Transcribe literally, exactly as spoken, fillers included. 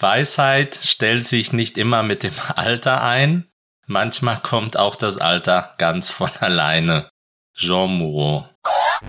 Weisheit stellt sich nicht immer mit dem Alter ein. Manchmal kommt auch das Alter ganz von alleine. Jean Moreau.